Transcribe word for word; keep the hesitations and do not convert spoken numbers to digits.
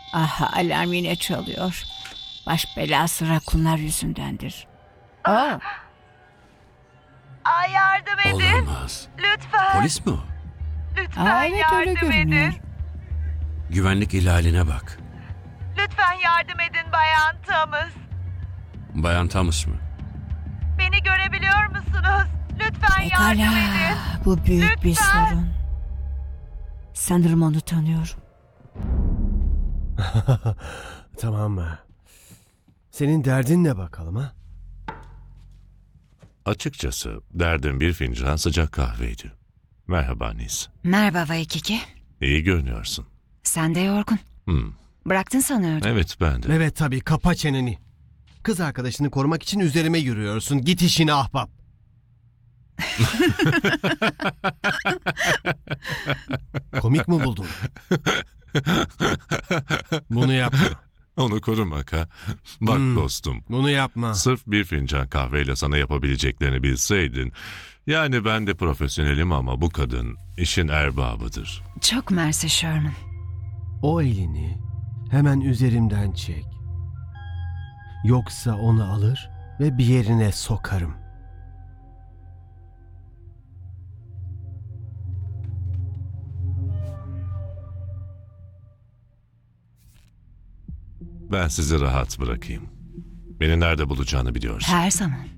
Ah, alarm yine çalıyor. Baş belası rakunlar yüzündendir. Aa, Ay yardım edin. Olamaz. Lütfen. Polis mi o? Lütfen aa evet öyle yardım görünüyor. edin. Güvenlik ihlaline bak. Lütfen yardım edin Bayan Thomas. Bayan Thomas mı? Beni görebiliyor musunuz? Lütfen yardım Pekala, edin. bu büyük bir Lütfen. sorun. Sanırım onu tanıyorum. Tamam mı? Senin derdin ne bakalım ha? Açıkçası derdim bir fincan sıcak kahveydi. Merhaba Nis. Merhaba Vaykiki. İyi görünüyorsun. Sen de yorgun. Hmm. Bıraktın sanıyordum. Evet ben de. Evet tabii, kapa çeneni. Kız arkadaşını korumak için üzerime yürüyorsun. Git işine ahbap. Komik mi buldun? Bunu yapma. Onu korumak ha. Bak Hmm. dostum. Bunu yapma. Sırf bir fincan kahveyle sana yapabileceklerini bilseydin. Yani ben de profesyonelim ama bu kadın işin erbabıdır. Çok mersi Sherman. O elini hemen üzerimden çek. Yoksa onu alır ve bir yerine sokarım. Ben sizi rahat bırakayım. Beni nerede bulacağını biliyorsun. Her zaman.